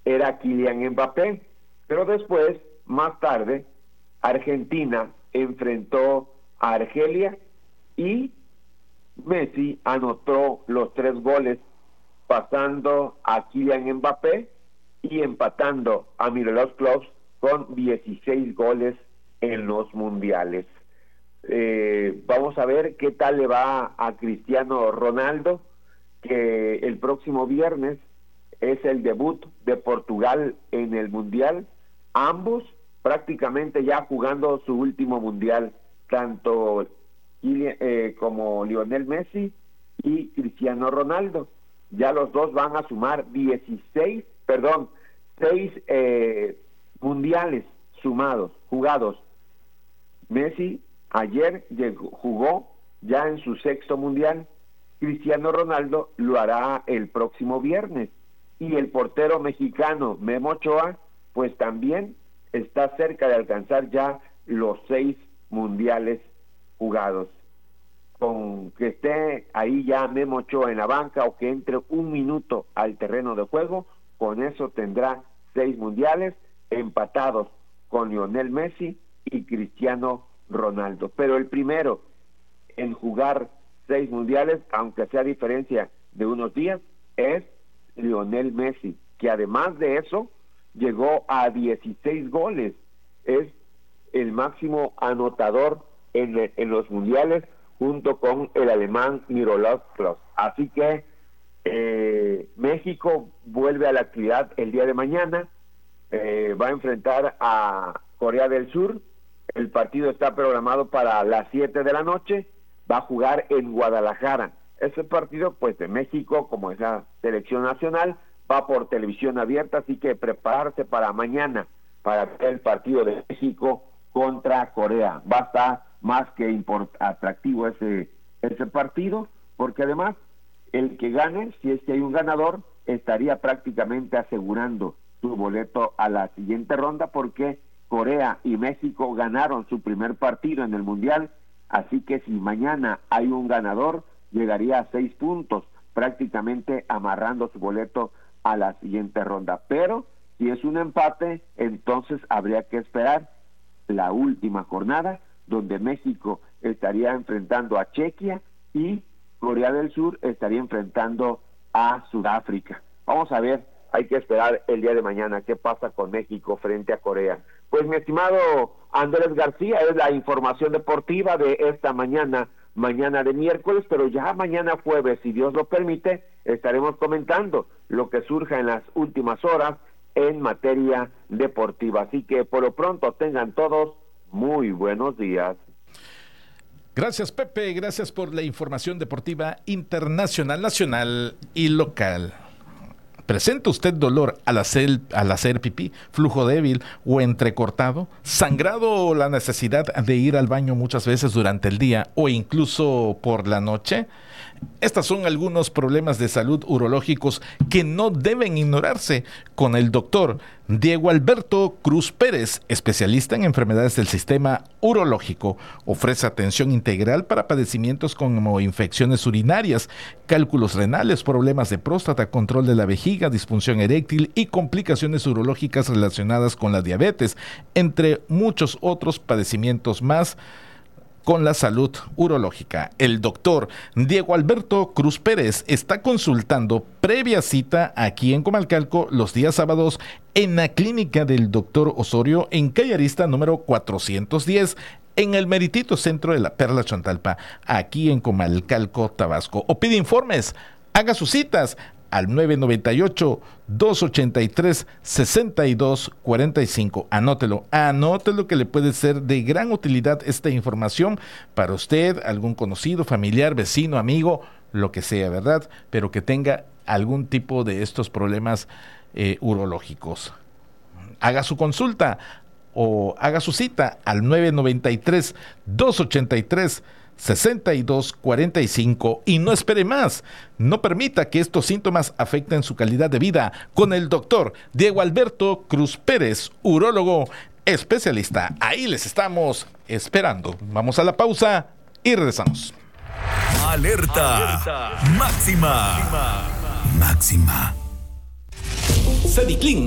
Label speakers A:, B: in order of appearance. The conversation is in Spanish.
A: era Kylian Mbappé, pero después, más tarde, Argentina enfrentó a Argelia y Messi anotó los 3 goles, pasando a Kylian Mbappé y empatando a Miroslav Klose con 16 goles en los mundiales. Vamos a ver qué tal le va a Cristiano Ronaldo, que el próximo viernes es el debut de Portugal en el mundial, ambos prácticamente ya jugando su último mundial, tanto como Lionel Messi y Cristiano Ronaldo. Ya los dos van a sumar 6 mundiales jugados. Messi ayer jugó ya en su 6º mundial. Cristiano Ronaldo lo hará el próximo viernes. Y el portero mexicano Memo Ochoa, pues también está cerca de alcanzar ya los 6 mundiales jugados. Con que esté ahí ya Memo Ochoa en la banca o que entre un minuto al terreno de juego, con eso tendrá 6 mundiales empatados con Lionel Messi y Cristiano Ronaldo. Pero el primero en jugar 6 mundiales, aunque sea diferencia de unos días, es Lionel Messi, que además de eso llegó a 16 goles. Es el máximo anotador en los mundiales, junto con el alemán Miroslav Klose. Así que México vuelve a la actividad el día de mañana, va a enfrentar a Corea del Sur. El partido está programado para las 7 de la noche, va a jugar en Guadalajara. Ese partido, pues, de México, como es la selección nacional, va por televisión abierta, así que prepararse para mañana, para ver el partido de México contra Corea. Va a estar más que atractivo ese partido, porque además el que gane, si es que hay un ganador, estaría prácticamente asegurando su boleto a la siguiente ronda, porque Corea y México ganaron su primer partido en el Mundial, así que si mañana hay un ganador, llegaría a 6 puntos, prácticamente amarrando su boleto a la siguiente ronda. Pero si es un empate, entonces habría que esperar la última jornada, donde México estaría enfrentando a Chequia y Corea del Sur estaría enfrentando a Sudáfrica. Vamos a ver, hay que esperar el día de mañana qué pasa con México frente a Corea. Pues, mi estimado Andrés García, es la información deportiva de esta mañana de miércoles, pero ya mañana jueves, si Dios lo permite, estaremos comentando lo que surja en las últimas horas en materia deportiva. Así que por lo pronto tengan todos muy buenos días.
B: Gracias, Pepe, gracias por la información deportiva internacional, nacional y local. ¿Presenta usted dolor al hacer pipí, flujo débil o entrecortado, sangrado o la necesidad de ir al baño muchas veces durante el día o incluso por la noche? Estos son algunos problemas de salud urológicos que no deben ignorarse. Con el doctor Diego Alberto Cruz Pérez, especialista en enfermedades del sistema urológico, ofrece atención integral para padecimientos como infecciones urinarias, cálculos renales, problemas de próstata, control de la vejiga, disfunción eréctil y complicaciones urológicas relacionadas con la diabetes, entre muchos otros padecimientos más con la salud urológica. El doctor Diego Alberto Cruz Pérez está consultando previa cita aquí en Comalcalco los días sábados en la clínica del doctor Osorio en calle Arista número 410 en el meritito centro de la Perla Chontalpa, aquí en Comalcalco, Tabasco. O pide informes, haga sus citas al 998-283-6245. Anótelo que le puede ser de gran utilidad esta información para usted, algún conocido, familiar, vecino, amigo, lo que sea, ¿verdad? Pero que tenga algún tipo de estos problemas urológicos. Haga su consulta o haga su cita al 993-283-6245 y no espere más. No permita que estos síntomas afecten su calidad de vida con el doctor Diego Alberto Cruz Pérez, urólogo especialista. Ahí les estamos esperando. Vamos a la pausa y regresamos.
C: Alerta máxima. Máxima.
D: Cediclin